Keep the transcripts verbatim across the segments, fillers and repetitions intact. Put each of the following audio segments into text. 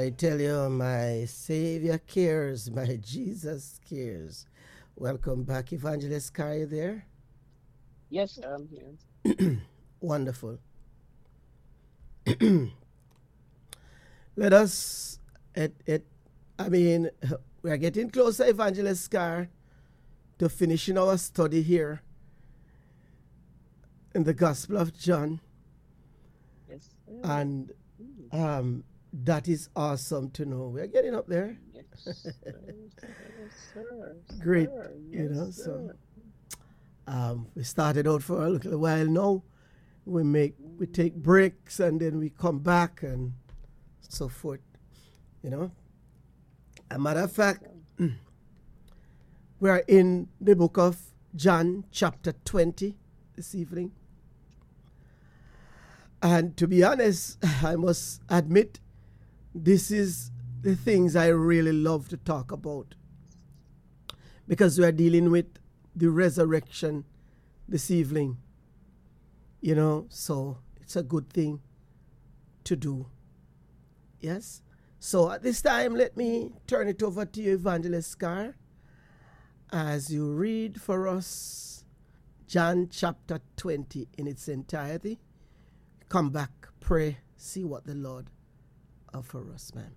I tell you, my Savior cares, my Jesus cares. Welcome back, Evangelist Carrie there. Yes, sir, I'm here. Wonderful. Let us, it, it, I mean, we are getting closer, Evangelist Scar, to finishing our study here in the Gospel of John. Yes, sir. And um, that is awesome to know. We are getting up there. Yes, sir. Yes, sir. Great, Sir. you Yes, know, sir. so um, we started out for a little while now. We make, we take breaks and then we come back and so forth, you know. As a matter of fact, we are in the book of John, chapter twenty this evening. And to be honest, I must admit, this is the things I really love to talk about, because we are dealing with the resurrection this evening, you know, so it's a good thing to do. Yes? So at this time, let me turn it over to you, Evangelist Scar, as you read for us John chapter twenty in its entirety. Come back, pray, see what the Lord offers us, ma'am.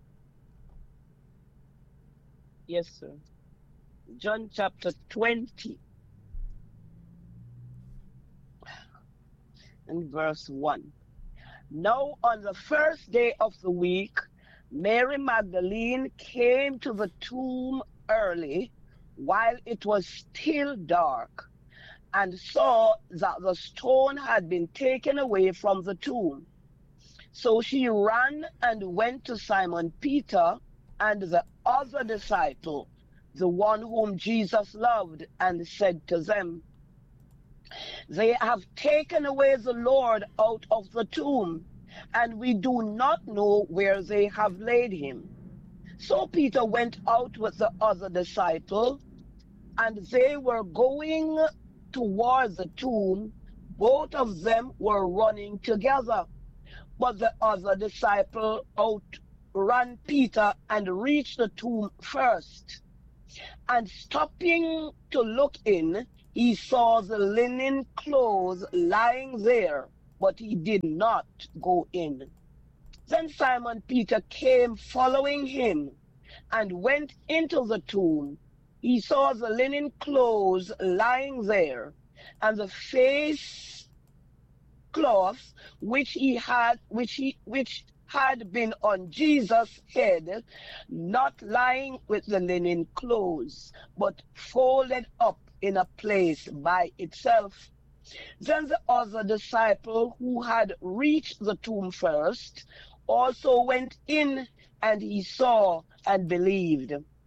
Yes, sir. John chapter twenty and verse one. Now on the first day of the week, Mary Magdalene came to the tomb early while it was still dark, and saw that the stone had been taken away from the tomb. So she ran and went to Simon Peter and the other disciple, the one whom Jesus loved, and said to them, "They have taken away the Lord out of the tomb, and we do not know where they have laid him." So Peter went out with the other disciple, and they were going towards the tomb. Both of them were running together, but the other disciple outran Peter and reached the tomb first. And stopping to look in, he saw the linen clothes lying there, but he did not go in. Then Simon Peter came following him and went into the tomb. He saw the linen clothes lying there, and the face cloth which he had, which he, which had been on Jesus' head, not lying with the linen clothes, but folded up in a place by itself. Then the other disciple, who had reached the tomb first, also went in, and he saw and believed.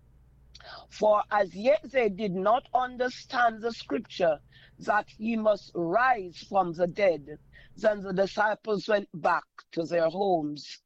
For as yet they did not understand the scripture that he must rise from the dead. Then the disciples went back to their homes.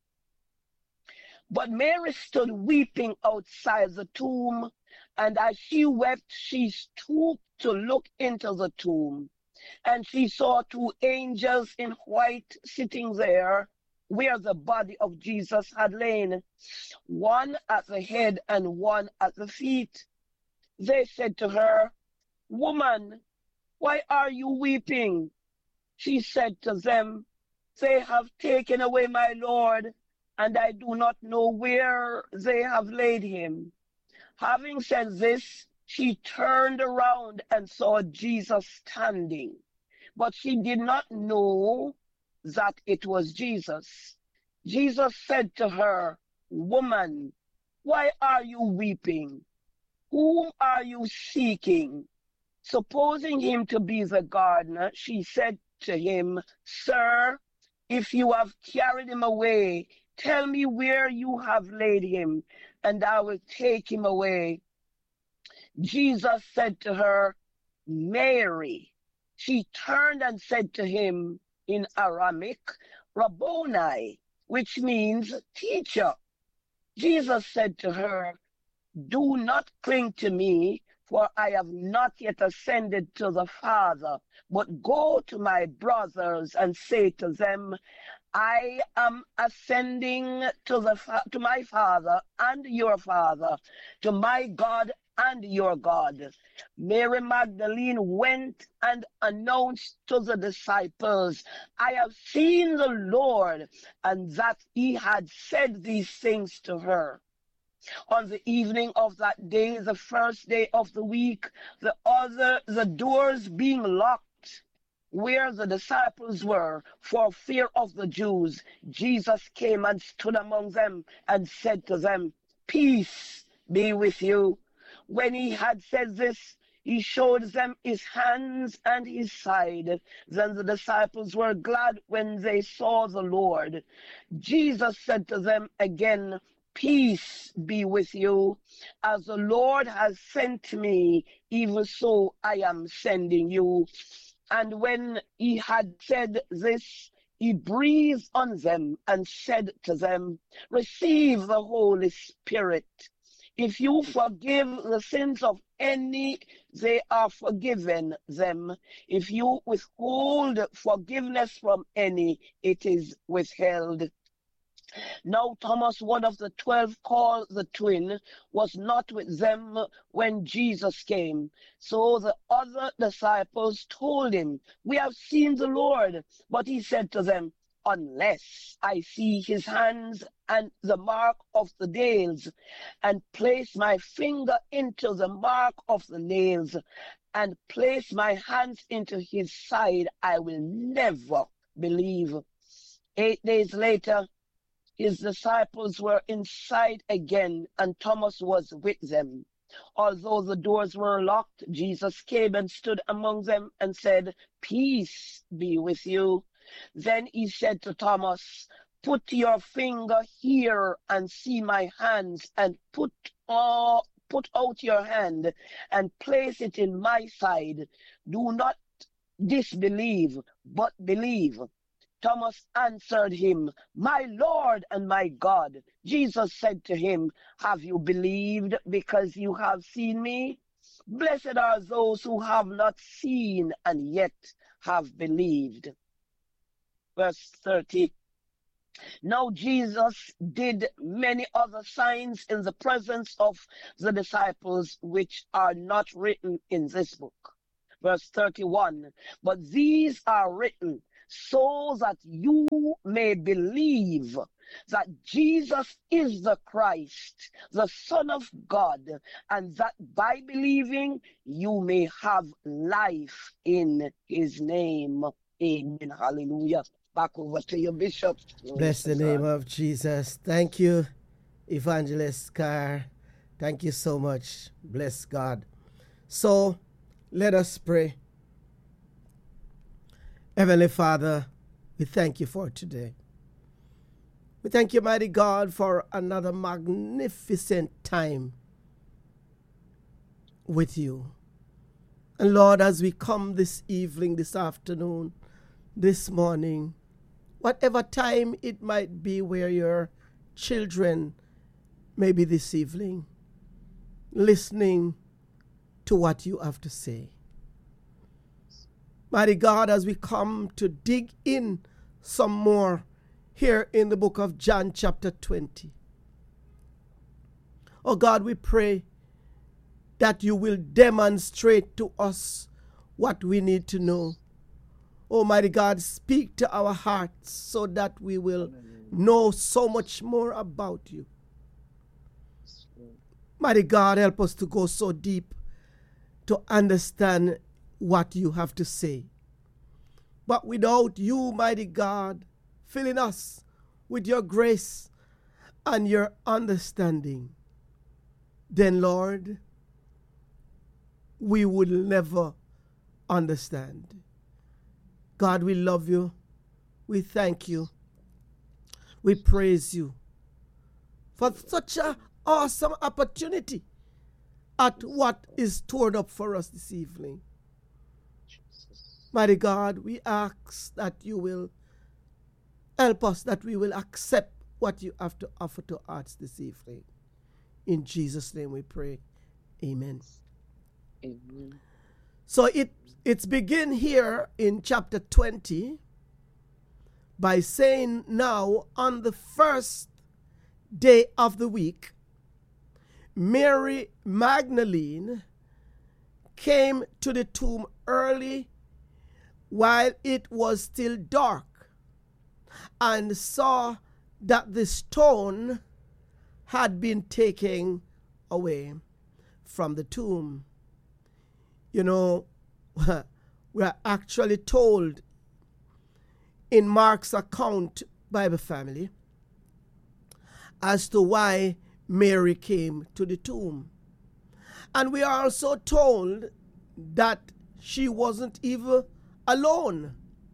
But Mary stood weeping outside the tomb, and as she wept, she stooped to look into the tomb. And she saw two angels in white sitting there, where the body of Jesus had lain, one at the head and one at the feet. They said to her, "Woman, why are you weeping?" She said to them, "They have taken away my Lord, and I do not know where they have laid him." Having said this, she turned around and saw Jesus standing, but she did not know that it was Jesus. Jesus said to her, "Woman, why are you weeping? Whom are you seeking?" Supposing him to be the gardener, she said to him, "Sir, if you have carried him away, tell me where you have laid him, and I will take him away." Jesus said to her, "Mary." She turned and said to him in Aramaic, "Rabboni," which means teacher. Jesus said to her, "Do not cling to me, for I have not yet ascended to the Father, but go to my brothers and say to them, I am ascending to the fa- to my Father and your Father, to my God and your God. Mary Magdalene went and announced to the disciples, I have seen the Lord, and that he had said these things to her. On the evening of that day, the first day of the week, the other the doors being locked where the disciples were, for fear of the Jews, Jesus came and stood among them and said to them, Peace be with you. When he had said this, he showed them his hands and his side. Then the disciples were glad when they saw the Lord. Jesus said to them again, Peace be with you. As the Lord has sent me, even so I am sending you. And when he had said this, he breathed on them and said to them, Receive the Holy Spirit. If you forgive the sins of any, they are forgiven them. If you withhold forgiveness from any, it is withheld. Now Thomas, one of the twelve, called the twin, was not with them when Jesus came. So the other disciples told him, We have seen the Lord. But he said to them, Unless I see his hands and the mark of the nails, and place my finger into the mark of the nails, and place my hands into his side, I will never believe. Eight days later, his disciples were inside again, and Thomas was with them. Although the doors were locked, Jesus came and stood among them and said, Peace be with you. Then he said to Thomas, Put your finger here and see my hands, and put, uh, put out your hand and place it in my side. Do not disbelieve, but believe. Thomas answered him, My Lord and my God. Jesus said to him, Have you believed because you have seen me? Blessed are those who have not seen and yet have believed. Verse thirty. Now Jesus did many other signs in the presence of the disciples, which are not written in this book. Verse thirty-one. But these are written so that you may believe that Jesus is the Christ, the Son of God, and that by believing you may have life in his name. Amen. Hallelujah. Back over to you, Bishop. Bless the name of Jesus. Thank you, Evangelist Carr. Thank you so much. Bless God. So let us pray. Heavenly Father, we thank you for today. We thank you, mighty God, for another magnificent time with you. And Lord, as we come this evening, this afternoon, this morning, whatever time it might be where your children may be this evening, listening to what you have to say. Mighty God, as we come to dig in some more here in the book of John chapter twenty. Oh God, we pray that you will demonstrate to us what we need to know. Oh mighty God, speak to our hearts so that we will know so much more about you. Mighty God, help us to go so deep to understand what you have to say. But without you, mighty God, filling us with your grace and your understanding, then, Lord, we will never understand. God, we love you. We thank you. We praise you for such an awesome opportunity at what is stored up for us this evening. Mighty God, we ask that you will help us, that we will accept what you have to offer to us this evening. In Jesus' name we pray. Amen. Amen. So it it's begin here in chapter twenty by saying, now on the first day of the week, Mary Magdalene came to the tomb early while it was still dark and saw that the stone had been taken away from the tomb. You know, we are actually told in Mark's account, Bible family, as to why Mary came to the tomb. And we are also told that she wasn't even alone.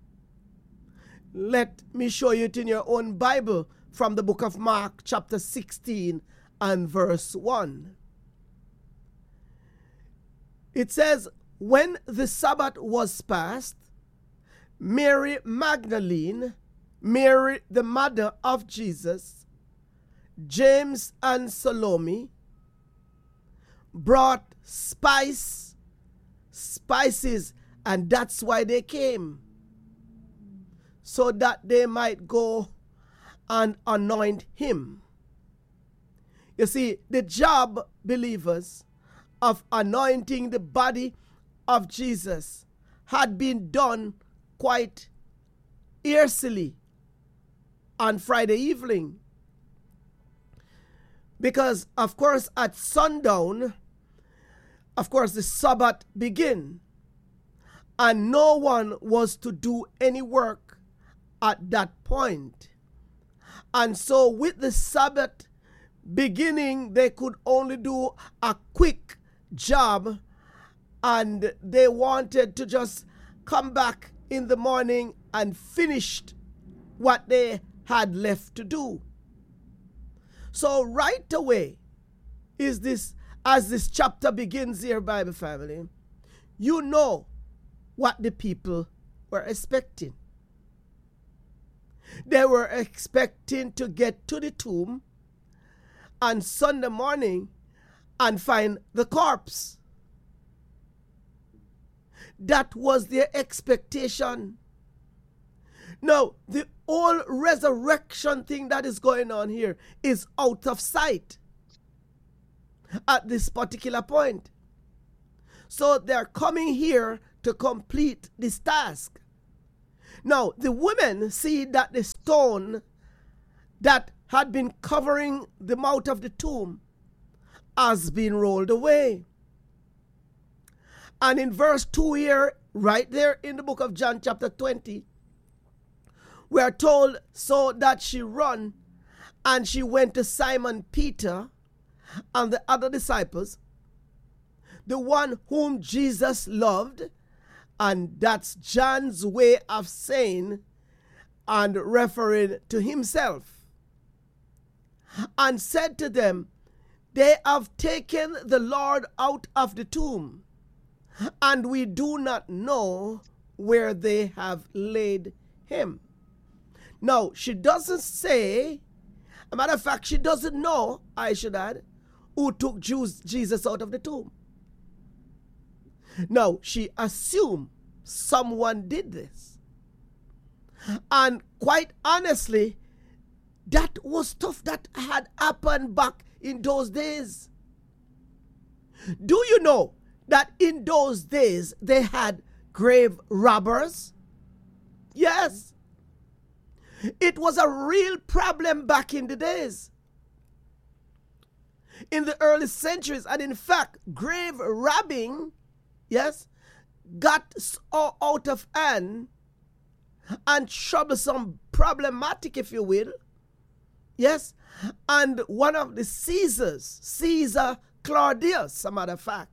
Let me show you it in your own Bible from the book of Mark, chapter sixteen and verse one. It says, when the Sabbath was past, Mary Magdalene, Mary the mother of Jesus, James and Salome brought spice, spices, and that's why they came, so that they might go and anoint him. You see, the job, believers, of anointing the body of Jesus had been done quite easily on Friday evening. Because, of course, at sundown, of course, the Sabbath began, and no one was to do any work at that point. And so with the Sabbath beginning, they could only do a quick job, and they wanted to just come back in the morning and finish what they had left to do. So right away is this, as this chapter begins here, Bible family, you know what the people were expecting. They were expecting to get to the tomb on Sunday morning and find the corpse. That was their expectation. Now, the whole resurrection thing that is going on here is out of sight at this particular point. So they're coming here to complete this task. Now, the women see that the stone that had been covering the mouth of the tomb has been rolled away. And in verse two here, right there in the book of John chapter twenty, we are told, so that she ran and she went to Simon Peter and the other disciples, the one whom Jesus loved, and that's John's way of saying and referring to himself, and said to them, they have taken the Lord out of the tomb, and we do not know where they have laid him. Now, she doesn't say, a matter of fact, she doesn't know, I should add, who took Jesus out of the tomb. Now, she assumed someone did this. And quite honestly, that was stuff that had happened back in those days. Do you know that in those days they had grave robbers? Yes. It was a real problem back in the days, in the early centuries. And in fact, grave robbing, yes, got out of hand and troublesome, problematic, if you will. Yes. And one of the Caesars, Caesar Claudius, a matter of fact,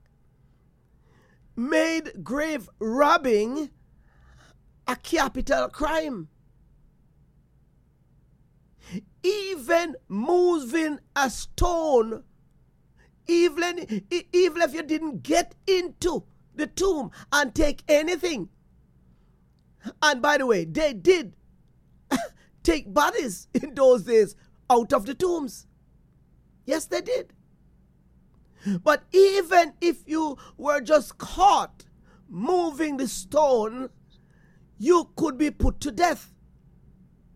made grave robbing a capital crime. Even moving a stone, even, even if you didn't get into the tomb and take anything. And by the way, they did take bodies in those days out of the tombs. Yes, they did. But even if you were just caught moving the stone, you could be put to death.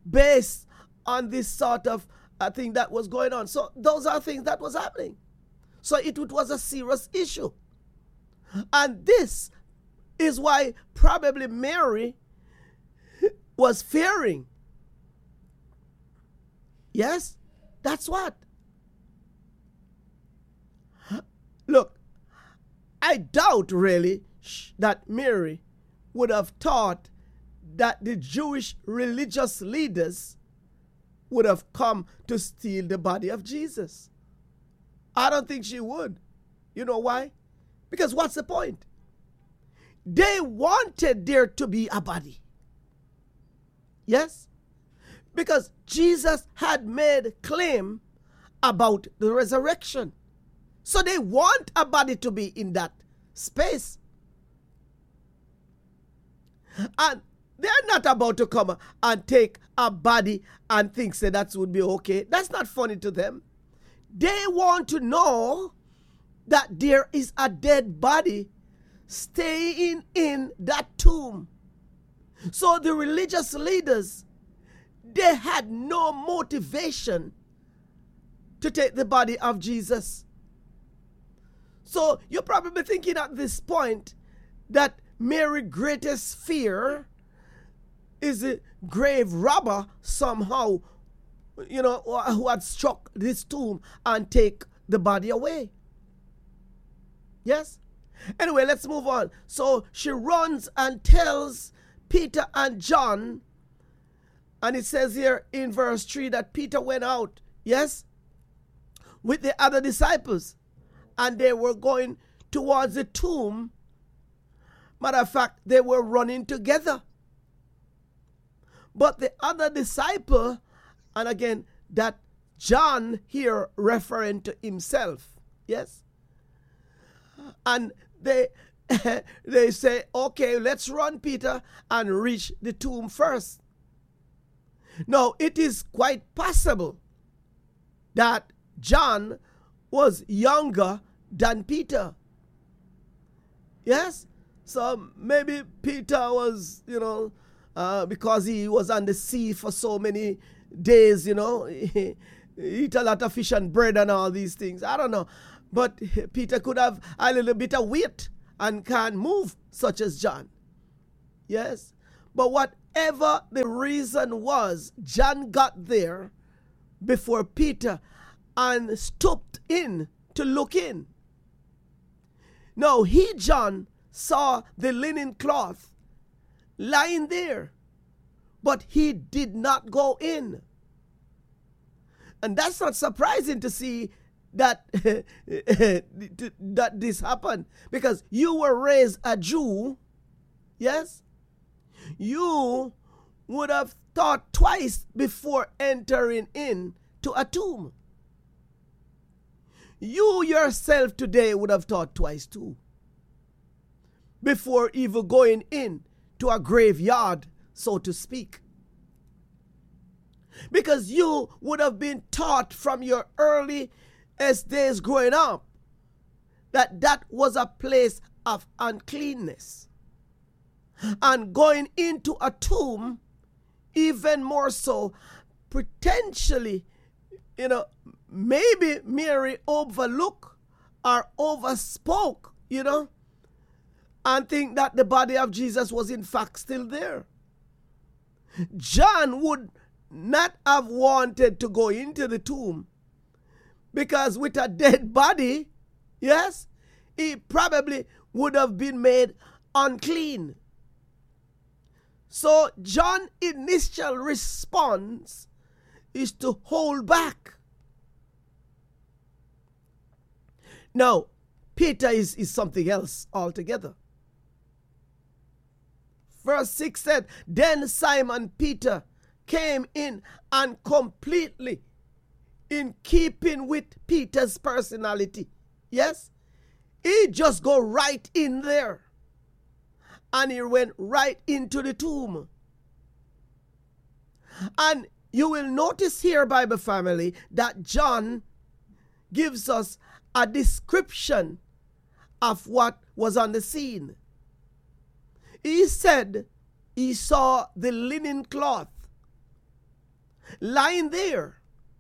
based on this sort of uh, thing that was going on. So those are things that was happening. So it, it was a serious issue. And this is why probably Mary was fearing. Yes, that's what. Look, I doubt really that Mary would have thought that the Jewish religious leaders would have come to steal the body of Jesus. I don't think she would. You know why? Because what's the point? They wanted there to be a body. Yes? Because Jesus had made claim about the resurrection. So they want a body to be in that space. And they're not about to come and take a body and think say that would be okay. That's not funny to them. They want to know that there is a dead body staying in that tomb. So the religious leaders, they had no motivation to take the body of Jesus. So you're probably thinking at this point that Mary's greatest fear is a grave robber somehow, you know, who had struck this tomb and take the body away. Yes? Anyway, let's move on. So she runs and tells Peter and John, and it says here in verse three that Peter went out, yes, with the other disciples, and they were going towards the tomb. Matter of fact, they were running together. But the other disciple, and again, that John here referring to himself, yes, and they they say, okay, let's run, Peter, and reach the tomb first. Now, it is quite possible that John was younger than Peter. Yes? So maybe Peter was, you know, uh, because he was on the sea for so many days, you know, he eat a lot of fish and bread and all these things. I don't know. But Peter could have a little bit of weight and can't move, such as John. Yes? But whatever the reason was, John got there before Peter and stooped in to look in. Now, he, John, saw the linen cloth lying there, but he did not go in. And that's not surprising to see that that this happened, because you were raised a Jew. Yes, you would have thought twice before entering in to a tomb. You yourself today would have thought twice too before even going in to a graveyard, so to speak. Because you would have been taught from your early days growing up that that was a place of uncleanness. And going into a tomb, even more so, potentially, you know, maybe Mary overlooked or overspoke, you know, and think that the body of Jesus was in fact still there. John would not have wanted to go into the tomb, because with a dead body, yes, he probably would have been made unclean. So John's initial response is to hold back. Now, Peter is, is something else altogether. Verse six said, then Simon Peter came in, and completely in keeping with Peter's personality, yes, he just go right in there, and he went right into the tomb. And you will notice here, Bible family, that John gives us a description of what was on the scene. He said he saw the linen cloth lying there.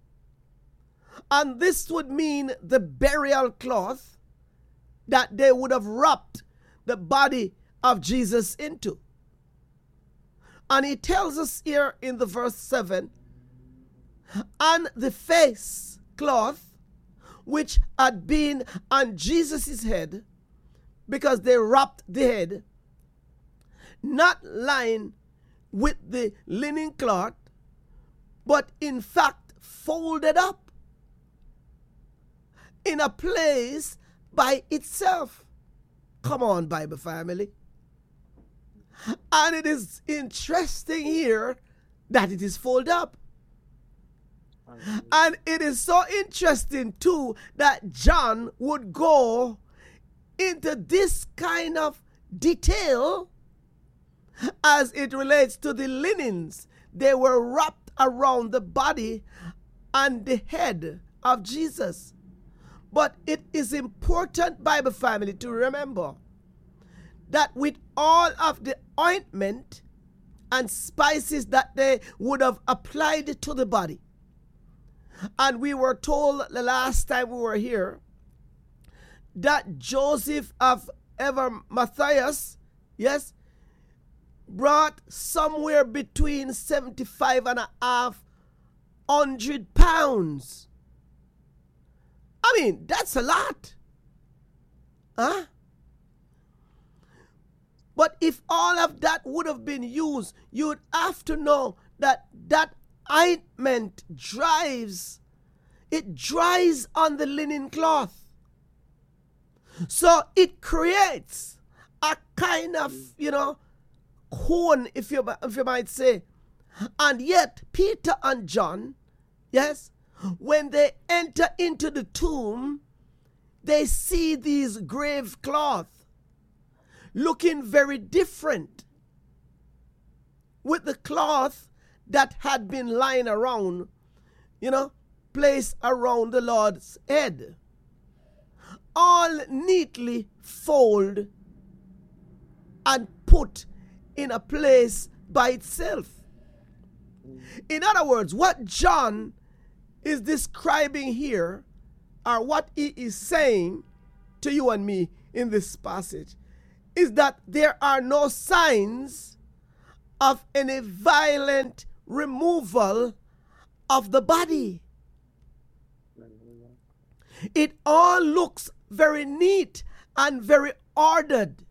And this would mean the burial cloth that they would have wrapped the body of Jesus into. And he tells us here in the verse seven, and the face cloth which had been on Jesus' head, because they wrapped the head, not lying with the linen cloth, but in fact folded up in a place by itself. Come on, Bible family. And it is interesting here that it is folded up. And it is so interesting too that John would go into this kind of detail as it relates to the linens. They were wrapped around the body and the head of Jesus. But it is important, Bible family, to remember that with all of the ointment and spices that they would have applied to the body, and we were told the last time we were here that Joseph of Arimathea, yes, brought somewhere between seventy-five and a half hundred pounds. I mean, that's a lot. Huh? But if all of that would have been used, you would have to know that that ointment dries. It dries on the linen cloth. So it creates a kind of, you know, cone, if you, if you might say. And yet, Peter and John, yes, when they enter into the tomb, they see these grave cloths looking very different with the cloth that had been lying around, you know, placed around the Lord's head, all neatly folded and put in a place by itself. In other words, what John is describing here, or what he is saying to you and me in this passage, is that there are no signs of any violent removal of the body. It all looks very neat and very ordered.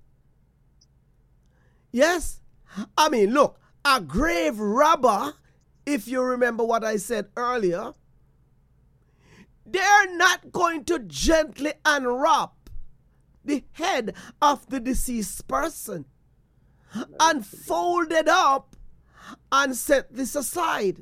Yes? I mean, look, a grave robber, if you remember what I said earlier, they're not going to gently unwrap the head of the deceased person and fold it up and set this aside.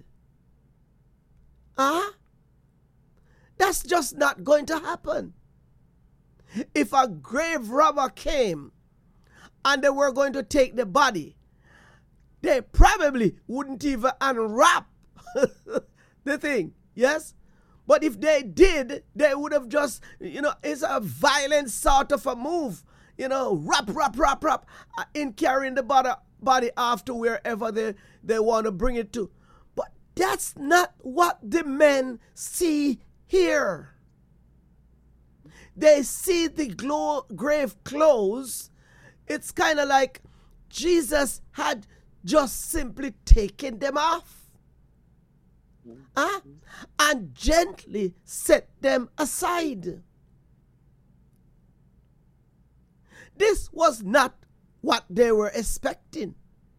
Huh? That's just not going to happen. If a grave robber came and they were going to take the body, they probably wouldn't even unwrap the thing. Yes? But if they did, they would have just, you know, it's a violent sort of a move. You know, wrap, wrap, wrap, wrap, uh, in carrying the body, body off to wherever they, they want to bring it to. But that's not what the men see here. They see the glow, grave clothes. It's kind of like Jesus had just simply taken them off. Huh? And gently set them aside. This was not what they were expecting.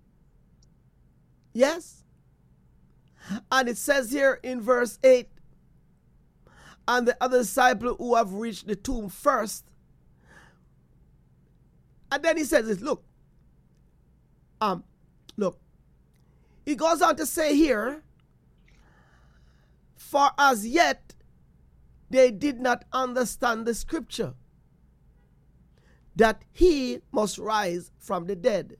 Yes? And it says here in verse eight, and the other disciple who have reached the tomb first. And then he says this, look, um, look, he goes on to say here, for as yet they did not understand the scripture, that he must rise from the dead.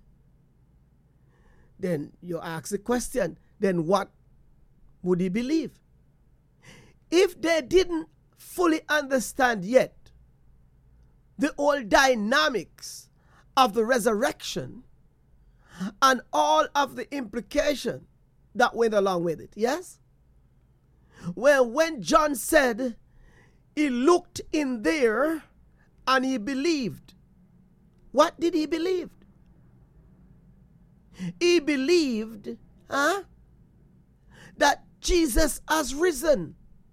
Then you ask the question, then what would he believe? If they didn't fully understand yet the old dynamics of the resurrection and all of the implication that went along with it, yes? Well, when John said he looked in there and he believed, what did he believe? He believed huh, that Jesus has risen.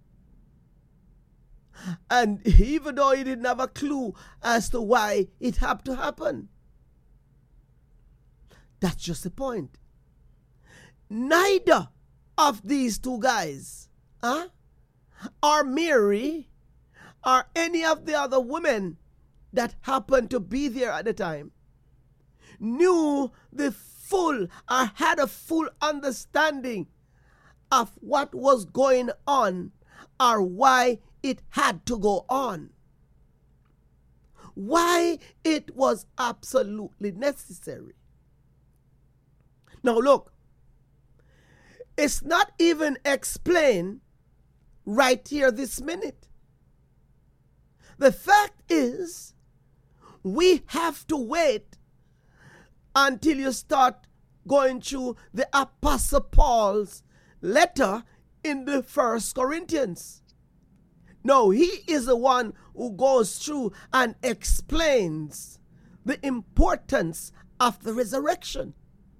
And even though he didn't have a clue as to why it had to happen. That's just the point. Neither of these two guys, huh, or Mary, or any of the other women that happened to be there at the time, knew the full or had a full understanding of what was going on or why it had to go on. Why it was absolutely necessary. Now look, it's not even explained right here this minute. The fact is, we have to wait until you start going through the Apostle Paul's letter in the First Corinthians. No, he is the one who goes through and explains the importance of the resurrection.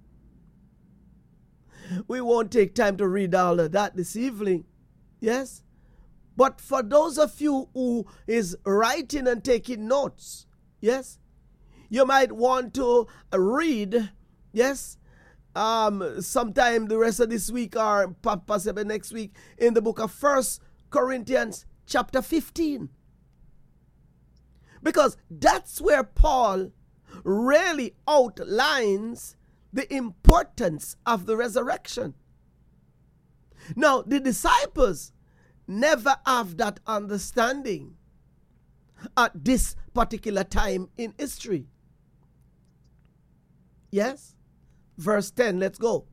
We won't take time to read all of that this evening. Yes? But for those of you who is writing and taking notes, yes, you might want to read, yes, um, sometime the rest of this week or possibly next week in the book of First Corinthians chapter fifteen. Because that's where Paul really outlines the importance of the resurrection. Now, the disciples never have that understanding at this particular time in history. Yes? Verse ten, let's go.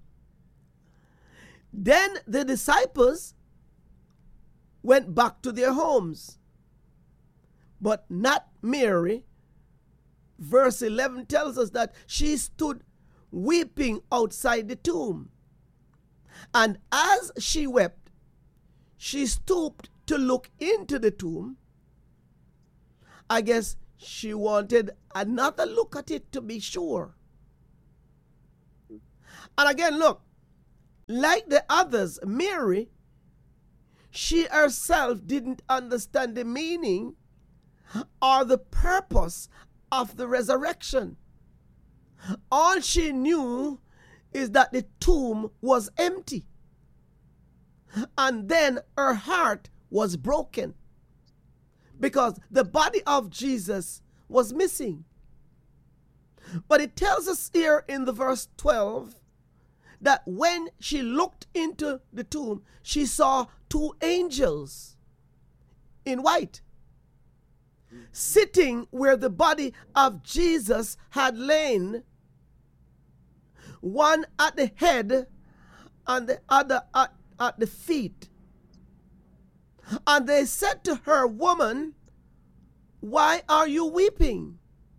Then the disciples went back to their homes, but not Mary. Verse eleven tells us that she stood weeping outside the tomb. And as she wept, she stooped to look into the tomb. I guess she wanted another look at it to be sure. And again, look, like the others, Mary, she herself didn't understand the meaning or the purpose of the resurrection. All she knew is that the tomb was empty. And then her heart was broken because the body of Jesus was missing. But it tells us here in the verse twelve that when she looked into the tomb, she saw two angels in white sitting where the body of Jesus had lain, one at the head and the other at, at the feet. And they said to her, "Woman, why are you weeping?"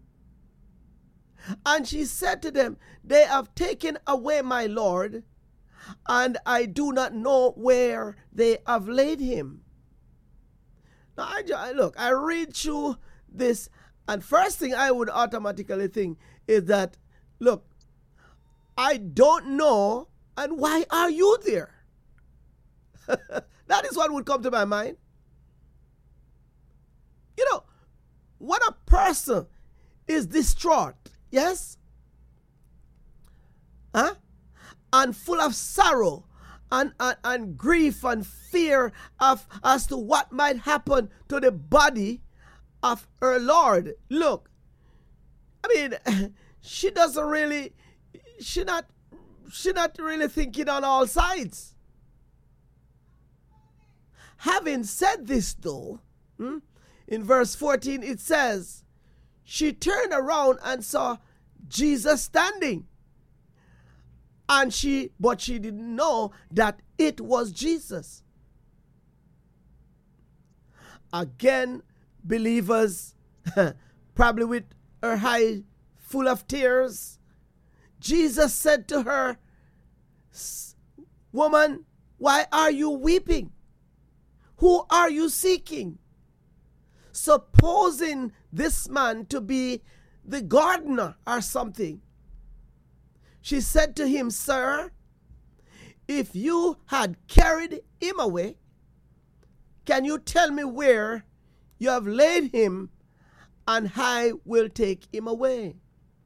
And she said to them, "They have taken away my Lord, and I do not know where they have laid him." Now, I, look, I read through this, and first thing I would automatically think is that, look, I don't know, and why are you there? That is what would come to my mind. You know, when a person is distraught, yes, huh, and full of sorrow and, and, and grief and fear of as to what might happen to the body of her Lord. Look, I mean, she doesn't really, she not, she not really thinking on all sides. Having said this, though, hmm, in verse fourteen it says, she turned around and saw Jesus standing. And she, but she didn't know that it was Jesus. Again, believers, probably with her eye full of tears, Jesus said to her, "Woman, why are you weeping?" Who are you seeking? Supposing this man to be the gardener or something. She said to him, Sir, if you had carried him away, can you tell me where you have laid him, and I will take him away?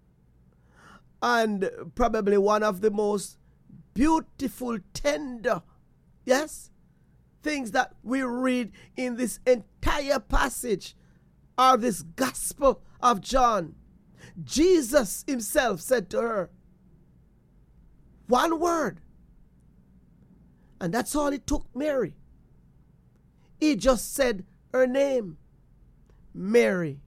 And probably one of the most beautiful, tender, yes, things that we read in this entire passage are this Gospel of John. Jesus himself said to her, one word. And that's all it took Mary. He just said her name, Mary.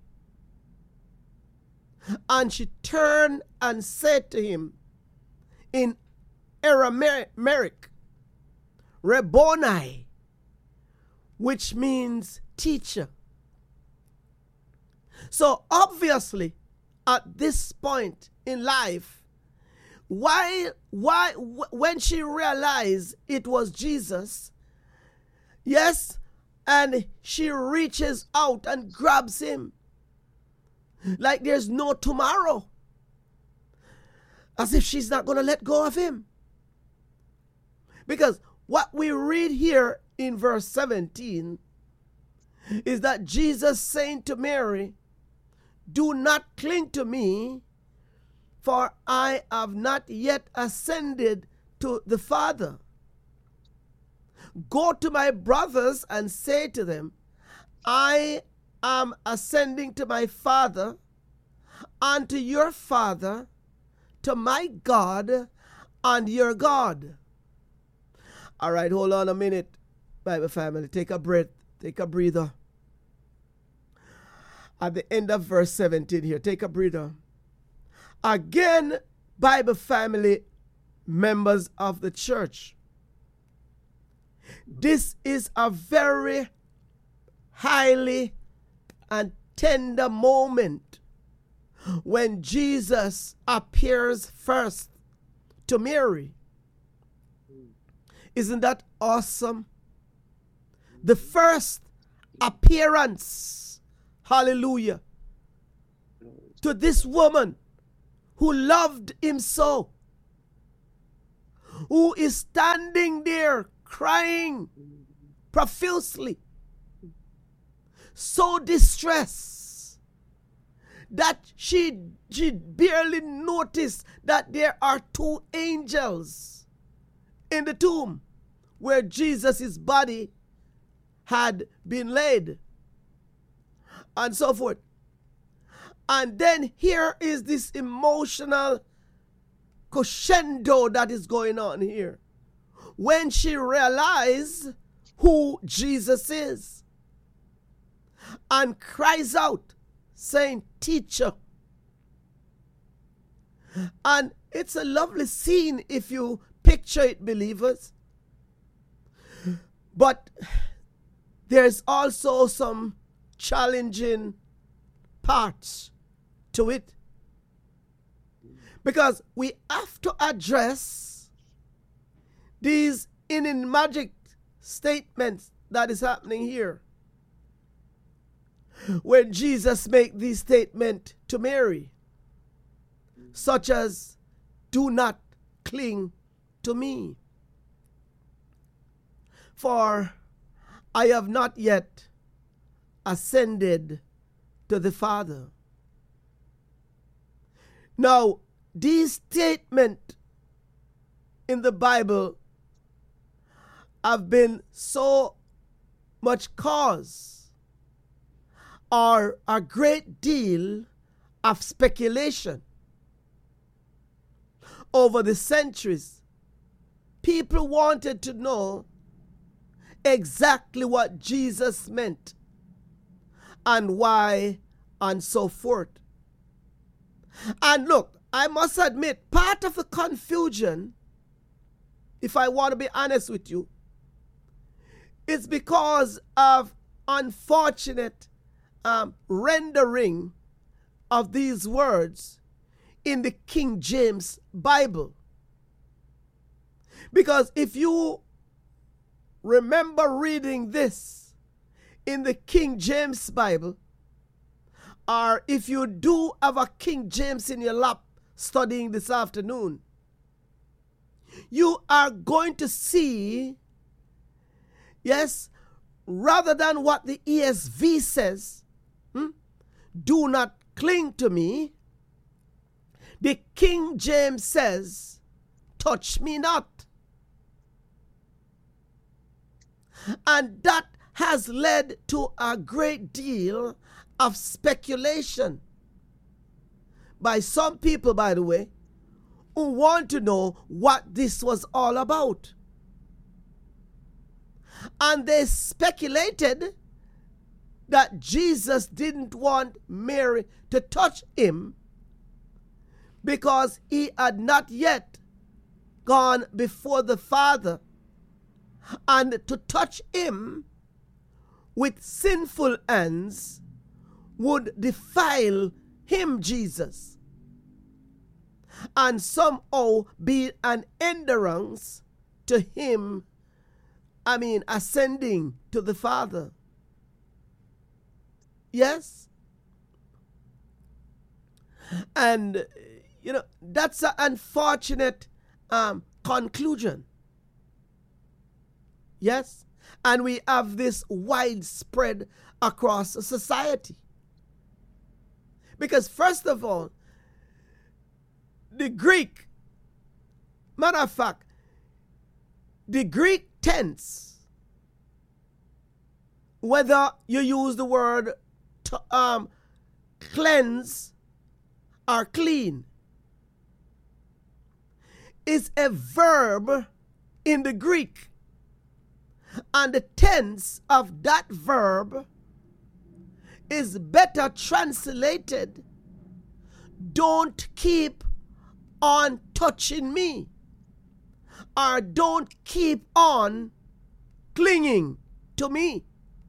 And she turned and said to him in Aramaic, Rabboni, which means teacher. So obviously, at this point in life, why, why, when she realized it was Jesus, yes, and she reaches out and grabs him like there's no tomorrow, as if she's not going to let go of him. Because what we read here in verse seventeen is that Jesus saying to Mary, do not cling to me, for I have not yet ascended to the Father. Go to my brothers and say to them, I am ascending to my Father and to your Father, to my God and your God. All right, hold on a minute, Bible family. Take a breath. Take a breather. At the end of verse seventeen here, take a breather. Again, Bible family, members of the church, this is a very highly and tender moment when Jesus appears first to Mary. Isn't that awesome? The first appearance, hallelujah, to this woman who loved him so, who is standing there crying profusely, so distressed that she, she barely noticed that there are two angels in the tomb where Jesus' body had been laid, and so forth. And then here is this emotional crescendo that is going on here when she realized who Jesus is and cries out saying, teacher. And it's a lovely scene if you picture it, believers. But there's also some challenging parts to it, because we have to address these enigmatic statements that is happening here when Jesus makes these statements to Mary, such as, do not cling to me, for I have not yet ascended to the Father. Now, these statements in the Bible have been so much cause or a great deal of speculation over the centuries. People wanted to know exactly what Jesus meant and why and so forth. And look, I must admit, part of the confusion, if I want to be honest with you, is because of unfortunate um, rendering of these words in the King James Bible. Because if you remember reading this in the King James Bible, or if you do have a King James in your lap studying this afternoon, you are going to see, yes, rather than what the E S V says, hmm, do not cling to me, the King James says, touch me not. And that has led to a great deal of speculation by some people, by the way, who want to know what this was all about. And they speculated that Jesus didn't want Mary to touch him because he had not yet gone before the Father, and to touch him with sinful hands would defile him, Jesus, and somehow be an hindrance to him, I mean, ascending to the Father. Yes? And, you know, that's an unfortunate um, conclusion. Yes? And we have this widespread across society. Because first of all, the Greek, matter of fact, the Greek tense, whether you use the word to, um, cleanse or clean, is a verb in the Greek. And the tense of that verb is better translated, don't keep on touching me, or don't keep on clinging to me.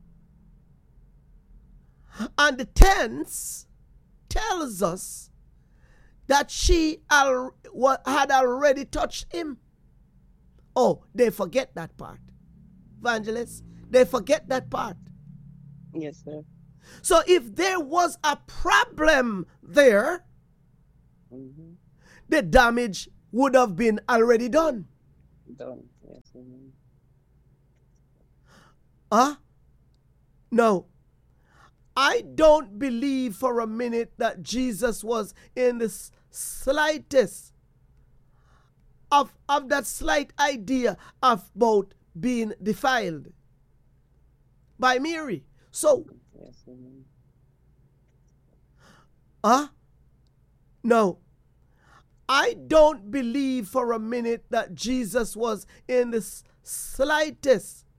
And the tense tells us that she al- had already touched him. Oh, they forget that part. Evangelists, they forget that part. Yes, sir. So if there was a problem there, Mm-hmm. the damage would have been already done. Done. Yes. Mm-hmm. Huh? No. I don't believe for a minute that Jesus was in the slightest of, of that slight idea of about being defiled by Mary. So, Yes. Mm-hmm. huh? No. I don't believe for a minute that Jesus was in the slightest